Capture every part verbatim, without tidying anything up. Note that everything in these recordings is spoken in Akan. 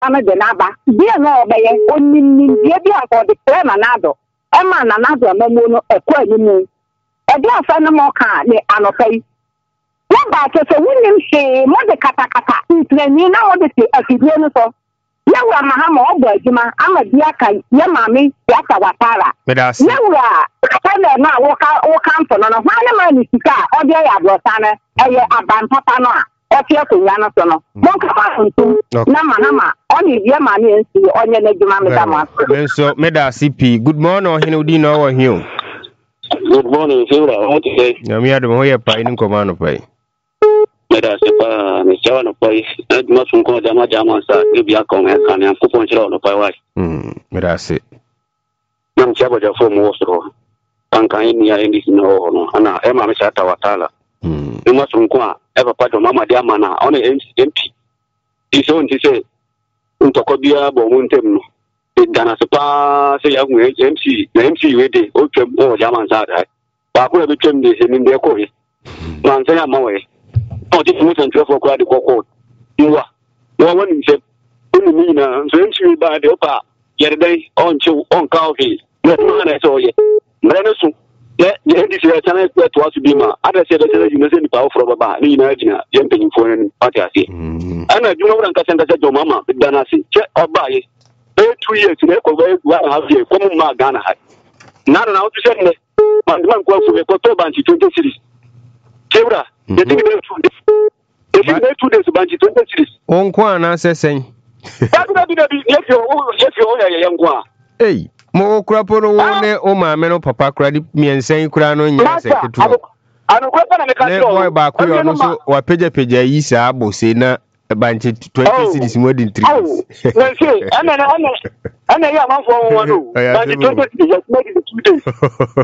ana de naba bia no obeye onimnim bia bia for the plan anado e ma na nado amamu no ekọ animu e dia afa na mo ka ne anopai no ba ke se wunim hwe mo de kata kata ntrani na mo de se afidie no so yawa mahama obo adwuma ama bia kan ye mame ya ta watara yawa kana na wo ka wo kan to no no hwane ma ni sika o de ya brosana eye abanpapa no a Otia kunyana sono. Monka pa kuntum. Na manama. Oni dia mani ensi onye na djuma medama. Menso meda C P. Good morning ohine udi na wo hiu. Good morning Fura. What today? Na mi adu ho ye pa ni nkoma no pai. Meda sepa me chawa no pai. Edma sunko jama jama sa bia kon e kan yan kupon chira no pai wai. Mm. Meda se. Nam chabo ja fo mo wosro. Kan kan ni ya ndi no no. Ana e ma me cha ta watala. Mm. Edma sunko a e papa do mama dia mana ona M P. Iso nti se ntoko bia bo mu ntem no. Dana sepa se ya gu M C na M C we de o twem o jama sa da. Ba ko be twem de se ni de ko ye. Man se ya ma we. O ti mu san trafo ko ade ko ko. Nwa. Wo woni se oni mi na so M C ba de opa yere dai on chu on ka o fi. Ne ma na so ye. Mre no su. Ye ye di se chana ko to asu bi ma. Ada se de se ji ne se ni pa ofro baba ni na jina ye mpenyin fo ni party ase. Ana juma wura nka senda se jo mama dana se. Che oba ye. Two years ne ko we one half year ko mu ma Ghana ha na na otu se ne man man ko fu ko to banchi twenty series kebra de think be two days if you two days banchi twenty series on ko ana sesen that be be be if you if you ya ya ngwa eh mo kura poro wo ne o ma me no papa kura di miensen kura no nya se ketu anu ko pa na me ka tro boy ba ko yo no so wa peja peja yi sa abose na banchi twenty series more than three oh no see ana ana ana ya man for one no banchi twenty series just make it two days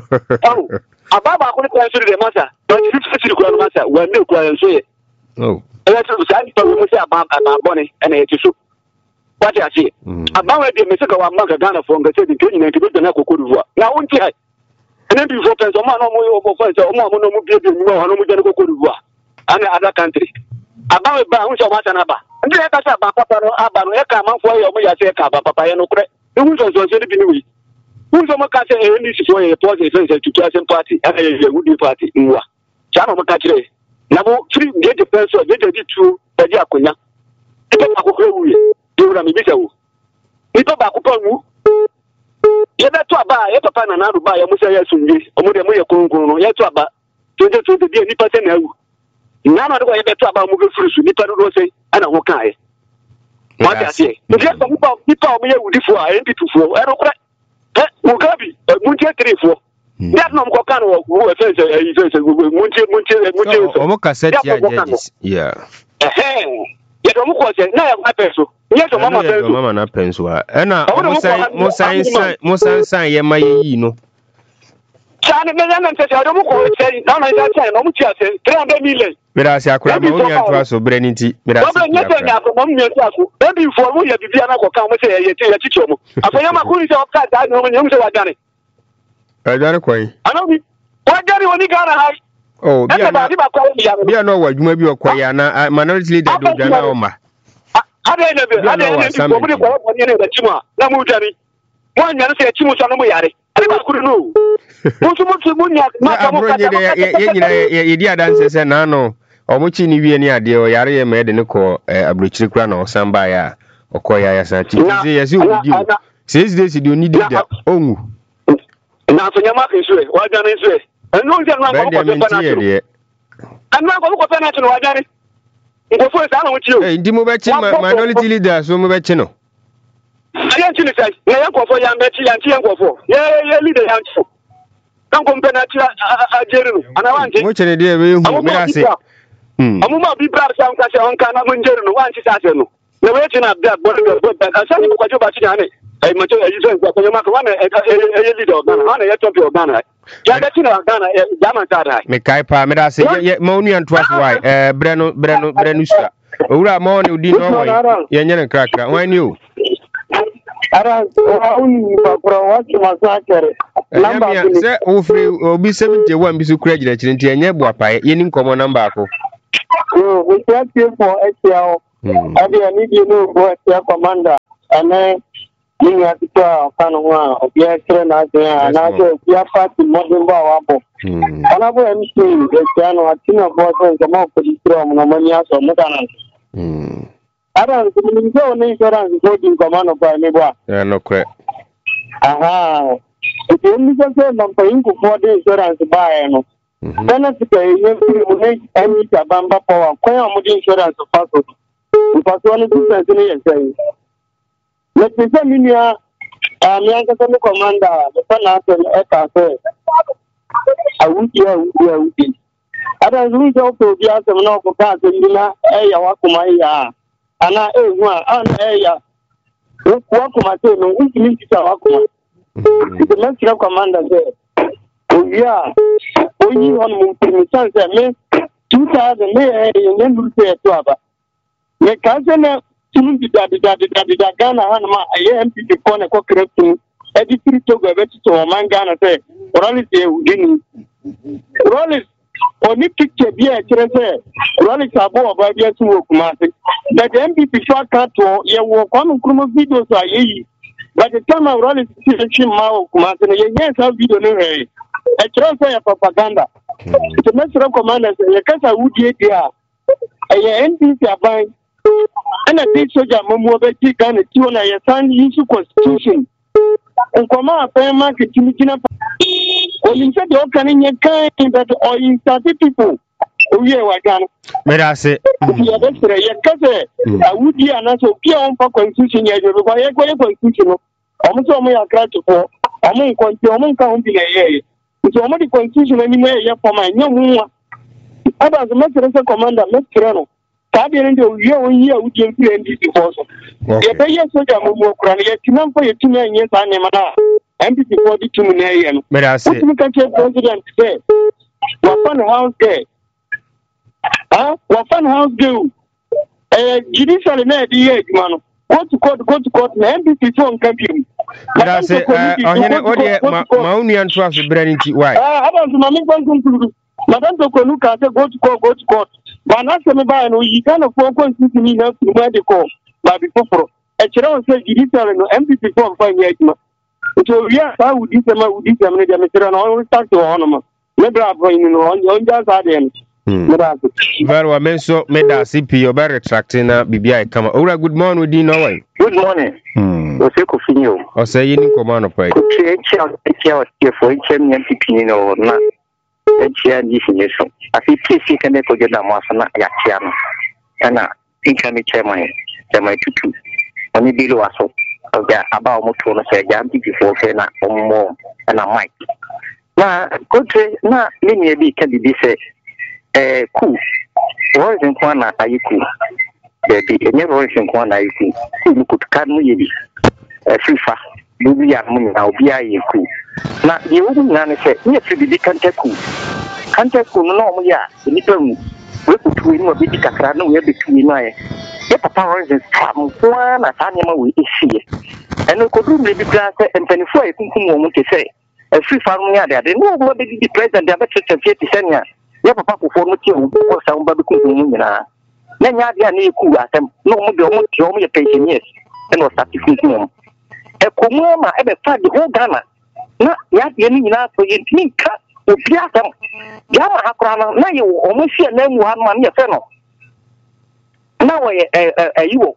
oh ababa ko ni kwa suru de masa banchi fifty series kwa masa wa ne kwa so ye oh ela tu sa ni pa mo se ababa ababa ne ana ye tisu kwati ase ababa de me se ka wa manga Ghana for nga se de kenyi na kibe na kokodu vo na wonti hai ene bi fo penso ma no mo yo fo penso o mo mo no mo bie bie ni mo no mo jere kokodu vo ana other country abawe ba hunso mata na ba ndi e ka sa ba papa no aba no e ka manfo ye mo ya se ka ba papa ye no kure e hunso so se bi ni wi hunso mo ka se e ni sifo ye pose e se tutu asen party e ye ye woody party nwa cha no mo ka kire na mo free get the person get the two e di akonya e pe akokoro wi e wura mi bi se wo ni to ba akokoro mu ye be to aba ye papa na na ru ba ye mo se ye sunje o mo de mo ye konkon no ye to aba twenty twenty bi ni percent na awu na ma do ye beto aba mu be furusu ni padu do sei ana ho kan e ma ta se ni je so pa ni pa o me yudi fo a enti tufo e ro kra e mu gabi mu je three fo that no ko kan wo wo fe se e fe se mu je mu je mu je o mo cassette ya judges yeah eh ye do mu ko se na ya ma peso ye do mama peso mama na penso a e na mo sai mo sai mo sai sai ye ma ye yi no chane me na nte se do mu ko se na na ya chane no mu ti ase three hundred million Mira si akura ma unya to aso breniti mira si. Baba nyete nya ko mo mye to aso. Ebi fo mo ye bibia na ko kan mo se ye ti ye chicho mo. Afonya ma kuri se o ka da no mo nyum se wa gane. E gane kwai. Ano bi. Wa gane woni Ghana hai. Oh, bia na bia no wa dwuma bi okwai ana minority leader do dwana o ma. Ade na bi, ade na bi ko mo de ko mo ne na chimo na mo dwani. Mo nya no se chimo so no mo yare. Ade ba kuri no. Mo so mo mo nya ma ka mo ka. Ye nyina ye di adanse se na no. Omuchi ni wie ni ade o yare ye me de ne ko abrochiri kura na osamba ya okoya ya sa chi se yesi odi o six days di oni di da onwu na so nyama ke sure wa gane sure enu nje na ko ko pe na de anu ko ko pe na tino wa gane ngo fo sa na wuti o eh ndi mo be chi minority leader so mo be chi no ayan chi ni sai na yan ko fo ya me chi yan chi yan ko fo ye ye leader yan chi kan ko pe na chi a jeru ana wanti mo chene de we hu me ase amuma bi bra sa nka se onka na munjeru no wanchi sa se no na we ti na bia bodo bo ba asa ni ko jo ba ti ane ai ma jo yi so ko nyama ko wana e e leader Ghana wana ye champion Ghana ya da ti na Ghana ya man ta dai me kai pa me da se ye ma onu antu aso wai eh breno breno breno sha owura ma oni odi no wai ye nyene krakra wan ni o ara o uni ba pro wa ti ma sa kere number bi se o free obi seventy-one bi su kura gina chiri nti enye bo apae ye ni nkomo number ako oh we try for H L Ade ani di no go tia commander ane ni ya twa kanu wa obi akere na ase na ase obi afati modern ba wa bo ana bo M C de tia no atina bo so nko mo ko ditro mo no mani aso mo dana mm ara nko ni go ni insurance go di command ba ni bo ya no kre aha ite ni se se no pa inku for the insurance ba e no benefit e ye mo ni eni ta bamba power ko ya mo di insurance fa so because one difference ni yes say let me say me ya ah me anka say commander the pana say e ka say awuti awuti awuti ada zuri so to bi asem na ko ka say ni na e ya wakuma ya ana e hu ana e ya wakuma say no ntimi tita wakuma the master commander say oh yeah oyi on mo permission say me two thousand me e ye ndu say to aba me ka say na tunu di da da da da Ghana hanma aye M P P ko ne ko kretu e di tiri to go beti to man Ghana say Rollins e udini Rollins oni picture bi e kire say Rollins abo oba bi asu wo kuma say that M P P fa ka to ye wo ko no krumo video so ayi but the time Rollins ti chi ma wo kuma say ye yen sa video no he e kire say propaganda to mesra commander say ye kasa wudi e dia aye N D C aban and a big soldier Momo Betty Ghana Tiona Yasan use constitution. And come out a market to Mikina. When you said you're canning your kind that all in thirty people. Oh, yeah, I can. May I say, yeah, that's right. Yeah, I would be an answer for constitution. Yeah, you're a constitution. Almost all my crack for among constitution counting a year. It's almost the constitution anyway for my young one. About the master commander, Mister Tabi ndi uyo uyo uji mpi N D C force. Ya beye soja mumu kurani ya tinampo ya tumi ya nyesa ane mana M P P for di tumi na yenu. Merasi. Utimi kanche president say wafan house gay. Ah, wafan house gay. Eh, judiciary na di ye jumano. Go to court, go to court na M P P so nkampi. Merasi. Ohene odi mauni ya ntuwa fibrani nti why? Ah, haba ntumami kwa nkumkulu. Madame Tokonu ka say go to court, go to court. But not some by no, you can't afford to see me now to medical. But before a child said, you did tell no M P P for five years. So, yes, I would do some of these American and always start to honor. Never have been on your just audience. Very well, men so made a C P or better tracting up B B I come. Ora, good morning, with Dino. Good morning. What's your coffee? Or say you in command of pay. For each M P P or not. Chia definition. I think P C can go get a masana yakiano. And I think I'm a chairman. Chairman two. Only below us about Motona say Yanti before Fena or more and a mic. Now, good now, maybe can be this a cool. Royce and Kwana are you cool? Baby, a never Royce and Kwana are you cool? Who could cut me a free fa. Maybe I'm now be I cool. Now, the woman said, yes, we can't take cool. Can't take cool no, yeah, the little we could win a bit of Caprano, we between my. Get a power is some one as animal we see. And we could really be glad and twenty-four, I think, moment to say. A free farm, yeah, they know what they be present, they have a church of fifty cents. You have a papa for what you or some baby cooking. Then you have any cool at them, no more than a patient, yes, and was start to think home. A comma ever tried the whole Ghana. Not yet, you need not for you think cut or piatam. Yama Hakrana, now you almost see a name one man, your fellow. Now, you,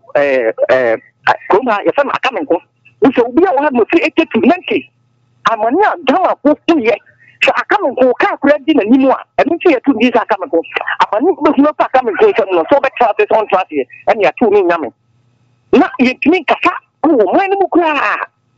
Kuma, your son, are coming. We shall be able to have eighty to ninety. I'm a young drama for two years. So I come and go, can't read in anymore. I don't see a two years I come and go. I'm not coming to some so back traffic on traffic, and you're two men. Not you think a fat, oh, my little cry.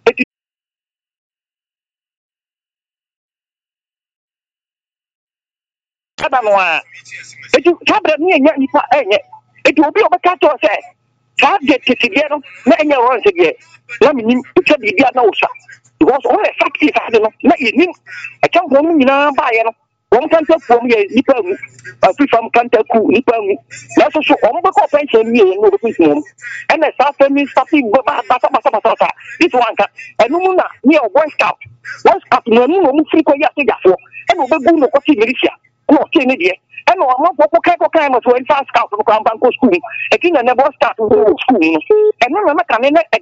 It you cabinet me and you. It will be over cat or say, can't get it together, let me run again. Let me tell you, no, sir. It was only a fact if I don't know. You I can't go in now by one can't for me, Nipper, a free from Canter Cool, Nipper. That's also on the pension me and no and I start me stopping this one, and Nuna, near one scout. One scout, no, no, frequent Yasiga for, and over Buno, what's in Militia. Who are Kennedy? and no more for Kako Kama to enter scout from Banco School. A king and never start to school. And no, I'm